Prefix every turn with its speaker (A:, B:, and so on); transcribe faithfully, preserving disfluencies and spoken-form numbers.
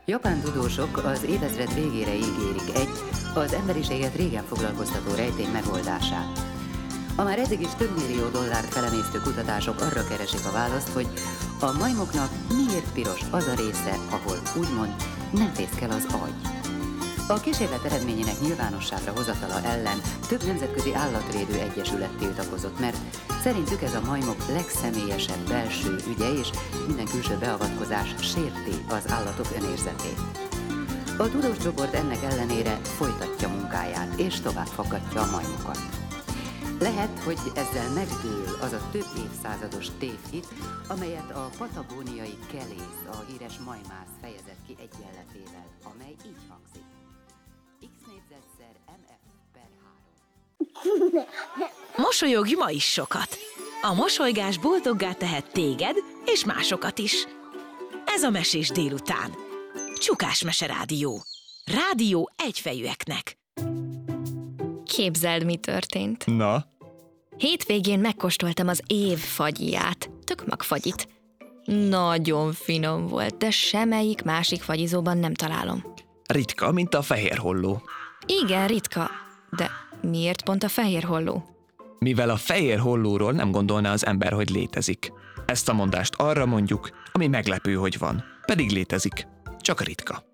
A: Japán tudósok az évezred végére ígérik egy, az emberiséget régen foglalkoztató rejtély megoldását. A már eddig is több millió dollárt felemésztő kutatások arra keresik a választ, hogy a majmoknak miért piros az a része, ahol úgymond nem fészkel az agy. A kísérlet eredményének nyilvánosságra hozatala ellen több nemzetközi állatvédő egyesület tiltakozott, mert szerintük ez a majmok legszemélyesebb belső ügye, és minden külső beavatkozás sérti az állatok önérzetét. A tudós csoport ennek ellenére folytatja munkáját, és tovább faggatja a majmokat. Lehet, hogy ezzel megdől az a több évszázados tévhit, amelyet a patagóniai kelész, a híres majmász fejezett ki egyenletével, amely így hangzik. X négyzetszer mf per három.
B: Mosolyogj ma is sokat! A mosolygás boldoggá tehet téged és másokat is. Ez a Mesés délután. Csukás Mese Rádió. Rádió egyfejűeknek.
C: Képzeld, mi történt.
D: Na?
C: Hétvégén megkóstoltam az év fagyját, tök magfagyit. Nagyon finom volt, de semmelyik másik fagyizóban nem találom.
D: Ritka, mint a fehér holló.
C: Igen, ritka, de miért pont a fehér holló?
D: Mivel a fehér hollóról nem gondolná az ember, hogy létezik. Ezt a mondást arra mondjuk, ami meglepő, hogy van, pedig létezik, csak ritka.